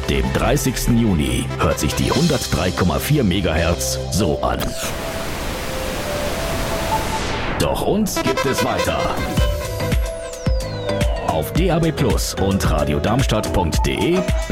dem 30. Juni, hört sich die 103,4 MHz so an. Doch uns gibt es weiter. Auf DAB+ und radiodarmstadt.de